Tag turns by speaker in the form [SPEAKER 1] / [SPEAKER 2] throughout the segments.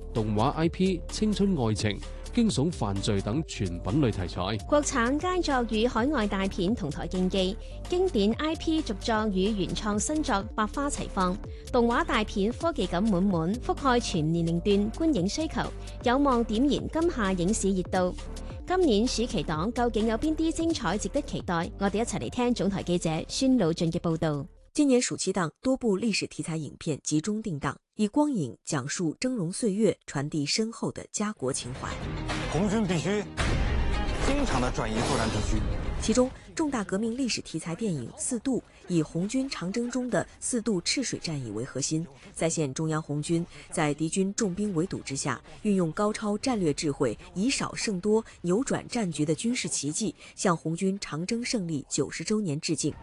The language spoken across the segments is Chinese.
[SPEAKER 1] 動畫 IP、青春愛情、驚悚犯罪等全品類題材。
[SPEAKER 2] 國產佳作與海外大片同台競技，經典 IP 續作與原創新作百花齊放，動畫大片科技感滿滿，覆蓋全年齡段觀影需求，有望點燃今夏影視熱度。今年暑期檔究竟有邊啲精彩值得期待？我哋一齊嚟聽總台記者孫魯俊嘅報導。
[SPEAKER 3] 今年暑期檔多部歷史題材影片集中定檔，以光影講述峥嵘歲月，傳遞深厚的家國情懷。
[SPEAKER 4] 紅軍必須經常的轉移作戰地區。
[SPEAKER 3] 其中，重大革命歷史題材電影《四渡》以紅軍長征中的四渡赤水戰役為核心，再現中央紅軍在敵軍重兵圍堵之下，運用高超戰略智慧，以少勝多，扭轉戰局的軍事奇蹟，向紅軍長征勝利90週年致敬。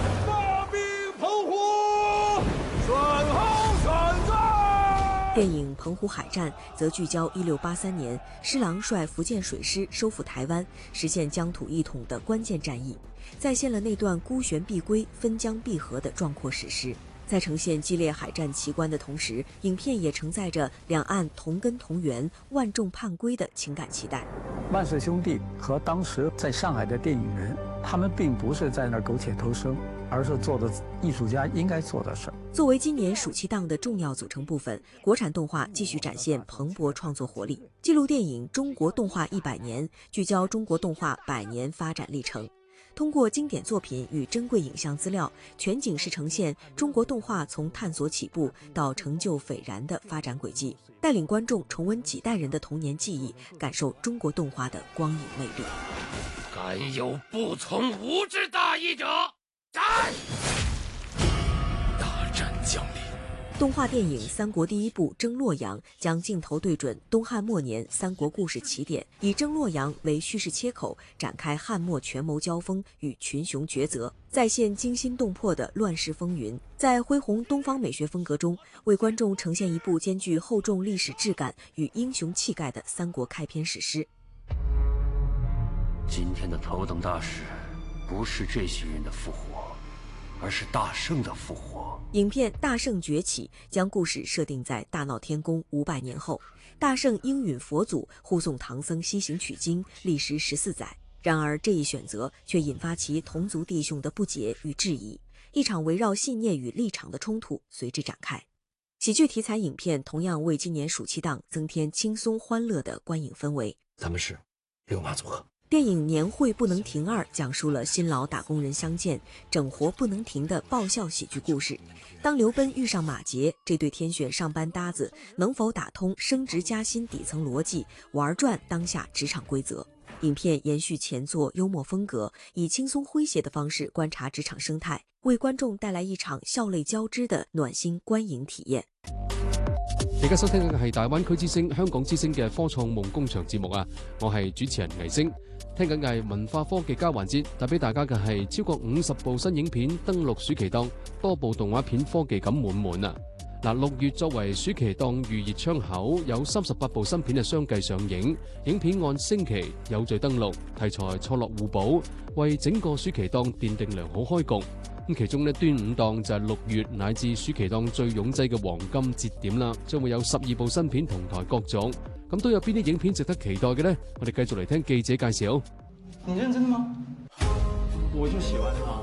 [SPEAKER 3] 電影《澎湖海戰》則聚焦1683年施琅率福建水師收復台灣，實現疆土一統的關鍵戰役，再現了那段孤懸必歸、分疆必合的壯闊史詩。在呈現激烈海戰奇觀的同時，影片也承載着兩岸同根同源、萬眾盼歸的情感期待。
[SPEAKER 5] 萬氏兄弟和當時在上海的電影人，他們並不是在那苟且偷生，而是做的藝術家應該做的事。
[SPEAKER 3] 作為今年暑期檔的重要組成部分，國產動畫繼續展現蓬勃創作活力。紀錄電影《中國動畫100年》聚焦中國動畫100年發展歷程，通過經典作品與珍貴影像資料，全景式呈現中國動畫從探索起步到成就斐然的發展軌跡，帶領觀眾重溫幾代人的童年記憶，感受中國動畫的光影魅力。
[SPEAKER 6] 敢有不從吾之大義者，斬！大戰將臨。
[SPEAKER 3] 動畫電影《三國》第一部《征洛陽》將鏡頭對準東漢末年三國故事起點，以征洛陽為敘事切口，展開漢末權謀交鋒與群雄抉擇，再現驚心動魄的亂世風雲。在恢弘東方美學風格中，為觀眾呈現一部兼具厚重歷史質感與英雄氣概的三國開篇史詩。
[SPEAKER 6] 今天的頭等大事，不是這些人的復活，而是大聖的復活。
[SPEAKER 3] 影片《大聖崛起》將故事設定在大鬧天宮500年後，大聖應允佛祖護送唐僧西行取經，歷時14載。然而這一選擇卻引發其同族弟兄的不解與質疑，一場圍繞信念與立場的衝突隨之展開。喜劇題材影片同樣為今年暑期檔增添輕鬆歡樂的觀影氛圍。
[SPEAKER 7] 咱們是六馬組合。
[SPEAKER 3] 電影《年會不能停2》講述了新老打工人相見、整活不能停的爆笑喜劇故事。當劉奔遇上馬傑，這對天選上班搭子能否打通升職加薪底層邏輯，玩轉當下職場規則？影片延續前作幽默風格，以輕鬆詼諧的方式觀察職場生態，為觀眾帶來一場笑淚交織的暖心觀影體驗。
[SPEAKER 1] 而家收聽嘅係大灣區之聲、香港之聲嘅科創夢工場節目啊！我係主持人魏星，聽緊嘅係文化科技加環節，帶俾大家嘅係超過50部新影片登陸暑期檔，多部動畫片科技感滿滿啊！嗱，6月作為暑期檔預熱窗口，有38部新片係相繼上映，影片按星期有序登陸，題材錯落互補，為整個暑期檔奠定良好開局。咁其中呢，端午檔就係6月乃至暑期檔最擁擠嘅黃金節點啦，將會有12部新片同台角逐。咁都有邊啲影片值得期待嘅呢？我哋繼續嚟聽記者介紹。
[SPEAKER 8] 你認真嗎？我就喜歡他。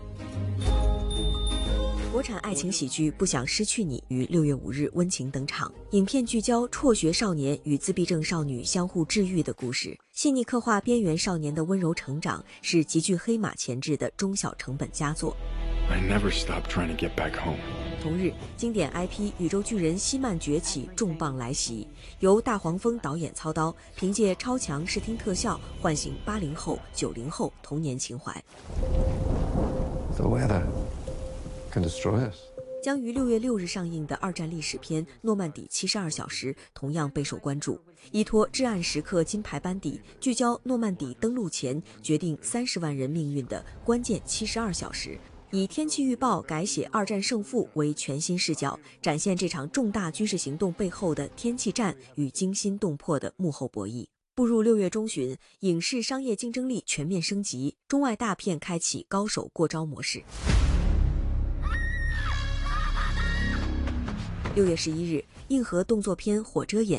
[SPEAKER 3] 國產愛情喜劇《不想失去你》於6月5日溫情登場。影片聚焦輟學少年與自閉症少女相互治癒的故事，細膩刻畫邊緣少年的溫柔成長，是極具黑馬潛質的中小成本佳作。
[SPEAKER 9] I never stopped trying to get back home。
[SPEAKER 3] 同日，經典 IP 宇宙巨人希曼崛起重磅來襲，由大黃蜂導演操刀，憑借超強視聽特效喚醒80後、90後童年情懷。
[SPEAKER 9] The weather can destroy us。
[SPEAKER 3] 將於6月6日上映的二戰歷史片《諾曼底72小時》同樣備受關注，依託至暗時刻金牌班底，聚焦諾曼底登陸前決定30萬人命運的關鍵72小時，以天氣預報改寫二戰勝負為全新視角，展現這場重大軍事行動背後的天氣戰與驚心動魄的幕後博弈。步入6月中旬，影視商業競爭力全面升級，中外大片開啟高手過招模式。6月11日，硬核動作片《火遮眼》